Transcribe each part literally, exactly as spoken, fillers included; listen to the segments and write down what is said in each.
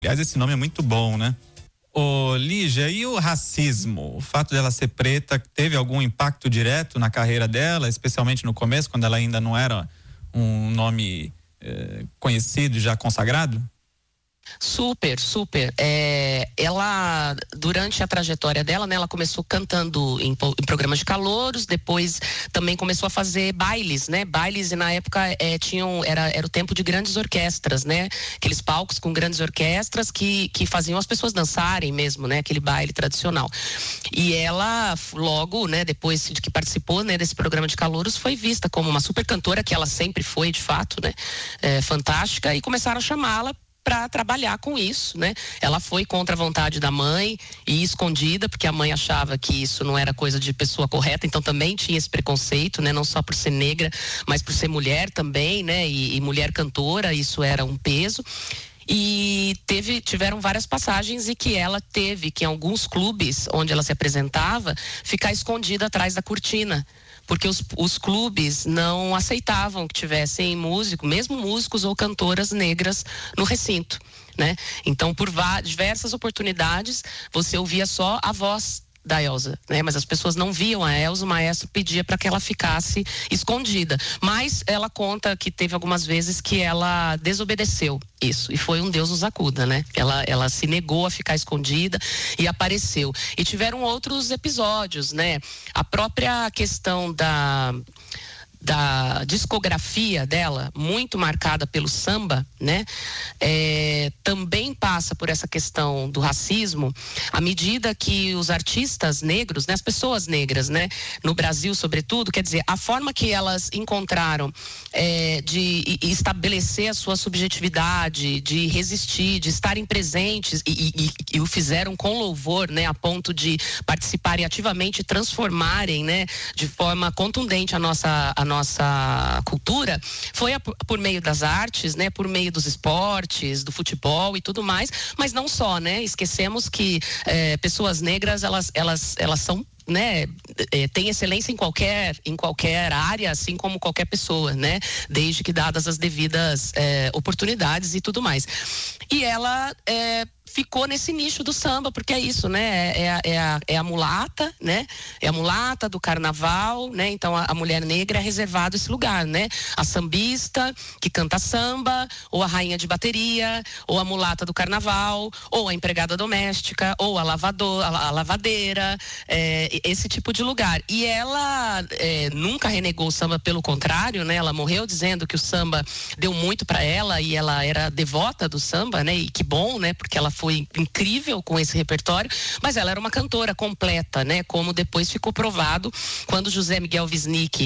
Aliás, esse nome é muito bom, né? Ô, Lígia, e o racismo? O fato dela ser preta teve algum impacto direto na carreira dela, especialmente no começo, quando ela ainda não era um nome eh, conhecido, já consagrado? Super, super. É, ela, durante a trajetória dela, né, ela começou cantando em, em programas de calouros, depois também começou a fazer bailes, né? Bailes, e na época é, tinham, era, era o tempo de grandes orquestras, né? Aqueles palcos com grandes orquestras que, que faziam as pessoas dançarem mesmo, né? Aquele baile tradicional. E ela, logo, né, depois de que participou, né, desse programa de calouros, foi vista como uma super cantora, que ela sempre foi, de fato, né? É, fantástica, e começaram a chamá-la para trabalhar com isso, né? Ela foi contra a vontade da mãe e escondida, porque a mãe achava que isso não era coisa de pessoa correta, então também tinha esse preconceito, né? Não só por ser negra, mas por ser mulher também, né? E, e mulher cantora, isso era um peso. E teve, tiveram várias passagens e que ela teve que em alguns clubes onde ela se apresentava, ficar escondida atrás da cortina. Porque os, os clubes não aceitavam que tivessem músico, mesmo músicos ou cantoras negras no recinto, né? Então, por diversas oportunidades, você ouvia só a voz da Elza, né? Mas as pessoas não viam a Elza, o maestro pedia para que ela ficasse escondida. Mas ela conta que teve algumas vezes que ela desobedeceu isso, e foi um Deus nos acuda, né? Ela, ela se negou a ficar escondida e apareceu. E tiveram outros episódios, né? A própria questão da... da discografia dela, muito marcada pelo samba, né? É, também passa por essa questão do racismo, à medida que os artistas negros, né, as pessoas negras, né, no Brasil sobretudo, quer dizer, a forma que elas encontraram é, de estabelecer a sua subjetividade, de resistir, de estarem presentes e, e, e o fizeram com louvor, né, a ponto de participarem ativamente e transformarem, né, de forma contundente a nossa a nossa cultura, foi a, por meio das artes, né, por meio dos esportes, do futebol e tudo mais, mas não só, né, esquecemos que é, pessoas negras, elas, elas, elas são, né, é, tem excelência em qualquer, em qualquer área, assim como qualquer pessoa, né, desde que dadas as devidas é, oportunidades e tudo mais. E ela é, ficou nesse nicho do samba, porque é isso, né, é, é, a, é a mulata, né, é a mulata do carnaval, né, então a, a mulher negra é reservado esse lugar, né, a sambista que canta samba, ou a rainha de bateria, ou a mulata do carnaval, ou a empregada doméstica, ou a lavador, a, a lavadeira, é, esse tipo de lugar. E ela é, nunca renegou o samba, pelo contrário, né, ela morreu dizendo que o samba deu muito para ela e ela era devota do samba, né, e que bom, né, porque ela foi incrível com esse repertório, mas ela era uma cantora completa, né? Como depois ficou provado quando José Miguel Wisnik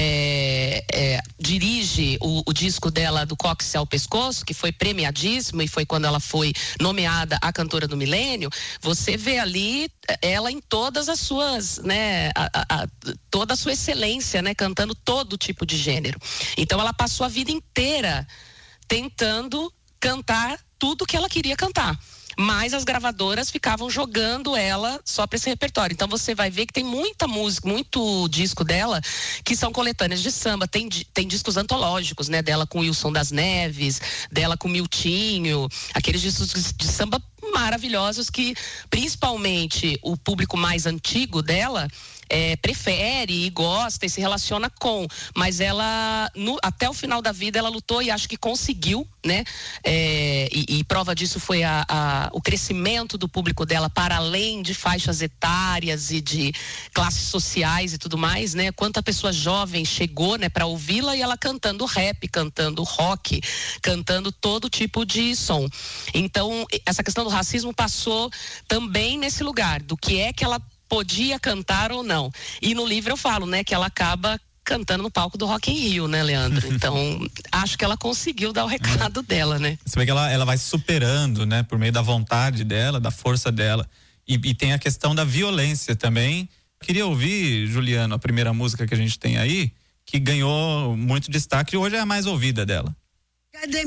é, é, dirige o, o disco dela Do Cóccix ao Pescoço, que foi premiadíssimo e foi quando ela foi nomeada a cantora do milênio. Você vê ali ela em todas as suas, né? A, a, a, toda a sua excelência, né? Cantando todo tipo de gênero. Então ela passou a vida inteira tentando cantar tudo que ela queria cantar. Mas as gravadoras ficavam jogando ela só para esse repertório. Então você vai ver que tem muita música, muito disco dela que são coletâneas de samba. Tem, tem discos antológicos, né? Dela com Wilson das Neves, dela com Miltinho, aqueles discos de samba maravilhosos que principalmente o público mais antigo dela É, prefere e gosta e se relaciona com, mas ela no, até o final da vida ela lutou e acho que conseguiu, né? É, e, e prova disso foi a, a, o crescimento do público dela para além de faixas etárias e de classes sociais e tudo mais, né? Quanta pessoa jovem chegou, né, para ouvi-la e ela cantando rap, cantando rock, cantando todo tipo de som. Então essa questão do racismo passou também nesse lugar, do que é que ela podia cantar ou não. E no livro eu falo, né, que ela acaba cantando no palco do Rock in Rio, né, Leandro? Então, acho que ela conseguiu dar o recado dela, né? Você vê que ela, ela vai superando, né, por meio da vontade dela, da força dela. E, e tem a questão da violência também. Queria ouvir, Juliano, a primeira música que a gente tem aí, que ganhou muito destaque e hoje é a mais ouvida dela. Cadê